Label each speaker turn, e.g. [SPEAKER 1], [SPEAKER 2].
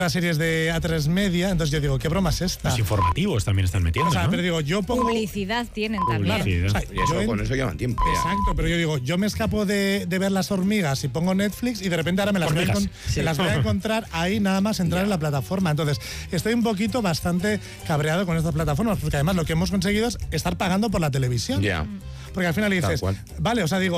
[SPEAKER 1] las series de A3 Media, entonces yo digo, ¿qué broma es esta?
[SPEAKER 2] Los informativos también están metiendo,
[SPEAKER 1] O sea,
[SPEAKER 2] ¿no?
[SPEAKER 1] pero digo, yo pongo...
[SPEAKER 3] Publicidad tienen también.
[SPEAKER 2] Publicidad.
[SPEAKER 1] O sea,
[SPEAKER 4] Y eso, con eso llevan tiempo. Ya.
[SPEAKER 1] Exacto, pero yo digo, yo me escapo de ver las hormigas y pongo Netflix y de repente ahora me las, las voy a encontrar ahí nada más entrar en la plataforma. Entonces, estoy un poquito bastante cabreado con estas plataformas, porque además lo que hemos conseguido es estar pagando por la televisión.
[SPEAKER 4] Ya.
[SPEAKER 1] Porque al final dices, vale, o sea, digo,